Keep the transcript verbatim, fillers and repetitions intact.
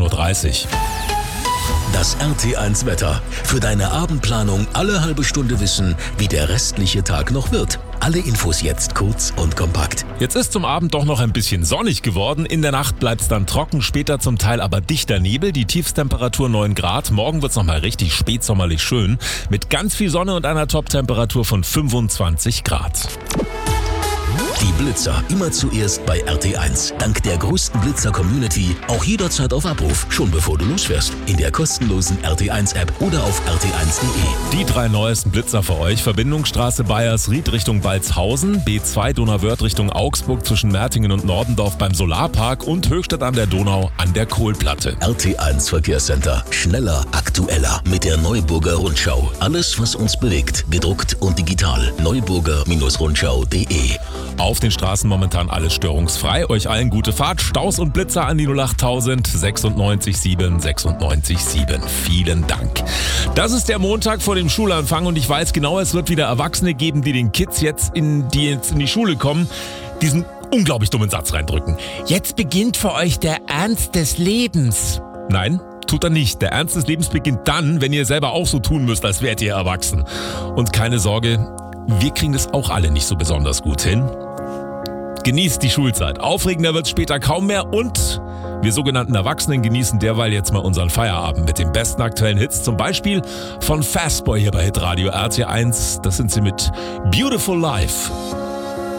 Uhr dreißig. Das R T eins Wetter. Für deine Abendplanung alle halbe Stunde wissen, wie der restliche Tag noch wird. Alle Infos jetzt kurz und kompakt. Jetzt ist zum Abend doch noch ein bisschen sonnig geworden. In der Nacht bleibt es dann trocken, später zum Teil aber dichter Nebel. Die Tiefstemperatur neun Grad. Morgen wird es nochmal richtig spätsommerlich schön. Mit ganz viel Sonne und einer Toptemperatur von fünfundzwanzig Grad. Die Blitzer immer zuerst bei R T eins. Dank der größten Blitzer-Community auch jederzeit auf Abruf, schon bevor du losfährst. In der kostenlosen R T eins App oder auf r t eins punkt de. Die drei neuesten Blitzer für euch. Verbindungsstraße Bayersried Richtung Balzhausen, B zwei Donauwörth Richtung Augsburg zwischen Mertingen und Nordendorf beim Solarpark und Höchstadt an der Donau an der Kohlplatte. R T eins Verkehrscenter. Schneller, aktueller mit der Neuburger Rundschau. Alles, was uns bewegt, gedruckt und digital. neuburger Rundschau punkt de. Auf den Straßen momentan alles störungsfrei. Euch allen gute Fahrt. Staus und Blitzer an die null acht tausend sechsundneunzig sieben sechsundneunzig sieben. Vielen Dank. Das ist der Montag vor dem Schulanfang und ich weiß genau, es wird wieder Erwachsene geben, die den Kids jetzt in die, jetzt in die Schule kommen, diesen unglaublich dummen Satz reindrücken. Jetzt beginnt für euch der Ernst des Lebens. Nein, tut er nicht. Der Ernst des Lebens beginnt dann, wenn ihr selber auch so tun müsst, als wärt ihr erwachsen. Und keine Sorge, wir kriegen das auch alle nicht so besonders gut hin. Genießt die Schulzeit. Aufregender wird es später kaum mehr und wir sogenannten Erwachsenen genießen derweil jetzt mal unseren Feierabend mit den besten aktuellen Hits. Zum Beispiel von Fastboy hier bei Hitradio R T eins. Das sind sie mit Beautiful Life.